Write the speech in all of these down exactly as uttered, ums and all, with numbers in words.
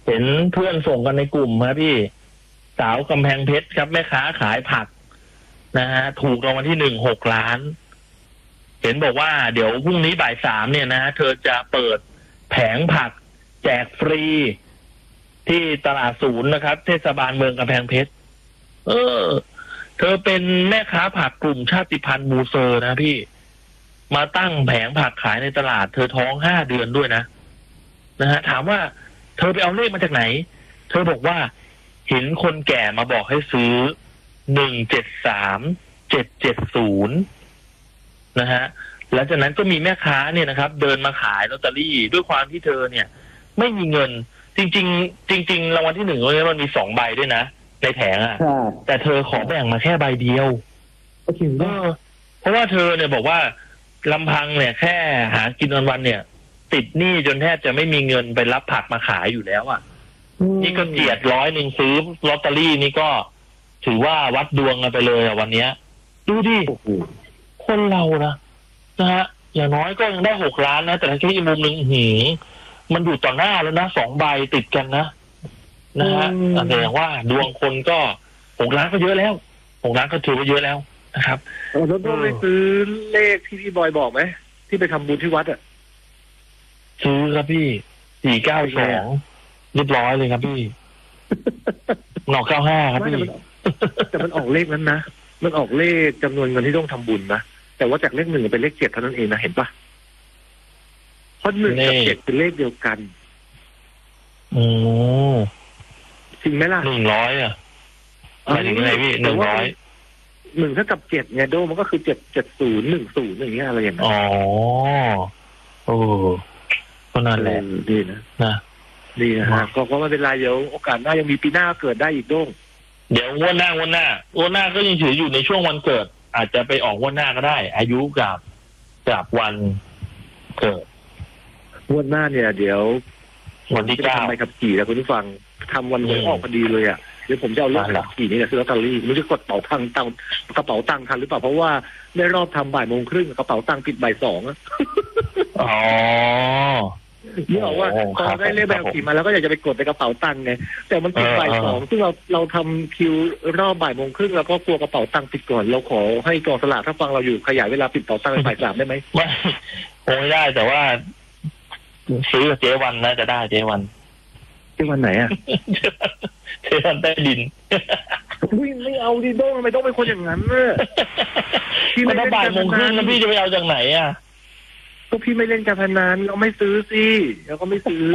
เห็นเพื่อนส่งกันในกลุ่มครับพี่สาวกำแพงเพชรครับแม่ค้าขายผักนะฮะถูกรางวัลที่หนึ่งหกล้านเห็นบอกว่าเดี๋ยวพรุ่งนี้บ่ายสามเนี่ยนะเธอจะเปิดแผงผักแจกฟรีที่ตลาดศูนย์นะครับเทศบาลเมืองกำแพงเพชรเออเธอเป็นแม่ค้าผักกลุ่มชาติพันธุ์มูเซอร์นะพี่มาตั้งแผงผักขายในตลาดเธอท้องห้าเดือนด้วยนะนะฮะถามว่าเธอไปเอาเลขมาจากไหนเธอบอกว่าเห็นคนแก่มาบอกให้ซื้อหนึ่งเจ็ดสามเจ็ดเจ็ดศูนย์นะฮะหลังจากนั้นก็มีแม่ค้าเนี่ยนะครับเดินมาขายลอตเตอรี่ด้วยความที่เธอเนี่ยไม่มีเงินจริงๆจริงๆรางวัลที่หนึ่งเนี่ยมันมีสองใบด้วยนะในแผงอ่ะแต่เธอขอแบ่งมาแค่ใบเดียวเออเพราะว่าเธอเนี่ยบอกว่าลำพังเนี่ยแค่หากินวันๆเนี่ยติดหนี้จนแทบจะไม่มีเงินไปรับผักมาขายอยู่แล้วอ่ะนี่ก็เจียดร้อยหนึ่งซื้อลอตเตอรี่นี่ก็ถือว่าวัดดวงกันไปเลยอ่ะวันเนี้ยดูดิคนเรานะนะฮะอย่างน้อยก็ยังได้หกล้านนะแต่ถ้าอีกมุมหนึ่งหืมมันอยู่ต่อหน้าแล้วนะสองใบติดกันนะนะฮะแสดงว่าดวงคนก็หกล้านก็เยอะแล้วหกล้านก็ถือว่าเยอะแล้วนะครับแล้วต้องไปซื้อเลขที่พี่บอยบอกไหมที่ไปทำบุญที่วัดอ่ะซื้อครับพี่สี่เก้าสองเรียบร้อยเลยครับพี่หนอกเก้าห้าครับพี่แต่มันออกเลขนั้นนะมันออกเลขจำนวนเงินที่ต้องทำบุญนะแต่ว่าจากเลขหนึ่งเป็นเลขเจ็ดเท่านั้นเองนะเห็นปะเพราะหนึ่งกับเจ็ดเป็นเลขเดียวกันโอ้จริงไหมล่ะหนึ่งร้อยอ่ะหมายถึงไงพี่หนึ่งร้อยหนึ่งเท่ากับเจ็ดไงโดมันก็คือเจ็ดเจ็ดศูนย์หนึ่งศูนย์อย่างเงี้ยอะไรอย่างเงี้ยอ๋อโอ้ก็นั่นแหละดีนะนะดีนะฮะก็ไม่เป็นไรเดี๋ยวโอกาสหน้ายังมีปีหน้าเกิดได้อีกโด้งเดี๋ยววันหน้าวันหน้าวันหน้าก็ยังถืออยู่ในช่วงวันเกิดอาจจะไปออกวันหน้าก็ได้อายุกับกับวันเกิดวันหน้าเนี่ยเดี๋ยววันที่เก้าทำใบขับขี่แล้วคุณผู้ฟังทำวันหวยออกพอดีเลยอ่ะเดี๋ยวผมจะเอาเลขขับขี่นี่แหละซื้อลอตเตอรี่ไม่รู้จะกดเป๋าตังค์ตังกระเป๋าตังค์ทันหรือเปล่าเพราะว่าได้รอบทำบ่ายโมงครึ่งกระเป๋าตังค์ปิดบ่ายสองอ่ะอ๋อนี่บอกว่าพอได้เลขแบบขี่มาแล้วก็อยากจะไปกดในกระเป๋าตังค์ไงแต่มันปิดบ่ายสองซึ่งเราเราทำคิวรอบบ่ายโมงครึ่งแล้วก็กลัวกระเป๋าตังค์ปิดก่อนเราขอให้กองสลากถ้าฟังเราอยู่ขยายเวลาปิดกระเป๋าตังค์ไปบ่ายสามได้ไหมไม่คงไม่ได้แต่ว่าซื้อเจ๊วันนะจะได้เจ๊วันเจ๊วันไหนอ่ะเจ๊วันใต้ดินไม่เอาดิโด้ทำไมต้องเป็นคนอย่างนั้นเนี่ยพี่ไม่ได้บ่ายโมงครึ่งแล้วพี่จะไปเอาจากไหนอ่ะก็พี่ไม่เล่นการพนันเราไม่ซื้อสิเราก็ไม่ซื้อ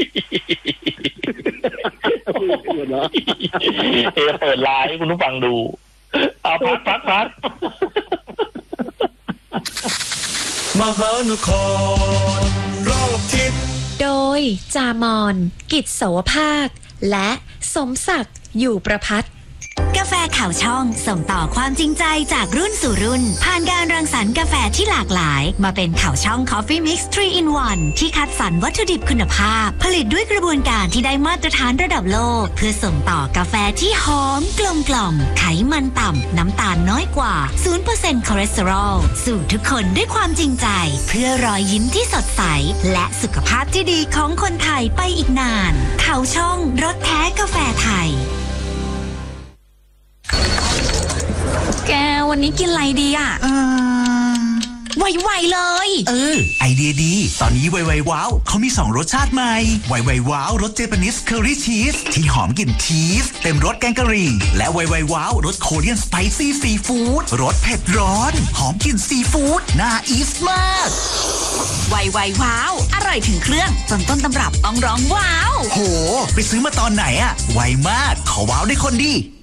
เออเปิดไลน์ให้คุณผู้ฟังดูเอาพักพักพักมหานครรอบทิศโดยจามอนกิจโสภาคและสมศักดิ์อยู่ประภัตกาแฟข่าวช่องส่งต่อความจริงใจจากรุ่นสู่รุ่นผ่านการรังสรรค์กาแฟที่หลากหลายมาเป็นข่าวช่อง Coffee Mix ทรี in วัน ที่คัดสรรวัตถุดิบคุณภาพผลิตด้วยกระบวนการที่ได้มาตรฐานระดับโลกเพื่อส่งต่อกาแฟที่หอมกลมกล่อมไขมันต่ำน้ำตาลน้อยกว่า ศูนย์เปอร์เซ็นต์ คอเลสเตอรอลสู่ทุกคนด้วยความจริงใจเพื่อรอยยิ้มที่สดใสและสุขภาพที่ดีของคนไทยไปอีกนานข่าวช่องรสแท้กาแฟไทยแกวันนี้กินอะไรดีอ่ะเออไวๆเลยเออไอเดียดีตอนนี้ไวๆว้าวเขามีสองรสชาติใหม่ไวๆว้าวรสเจแปนิสเคอรี่ชีสที่หอมกลิ่นชีสเต็มรสแกงกะหรี่และไวๆว้าวรสโคเรียนสไปซี่ซีฟู้ดรสเผ็ดร้อนหอมกลิ่นซีฟู้ดน่าอีสมากไวๆว้าวอร่อยถึงเครื่องจนต้นตำรับต้องร้องว้าวโหไปซื้อมาตอนไหนอะไวมากขอว้าวได้คนดี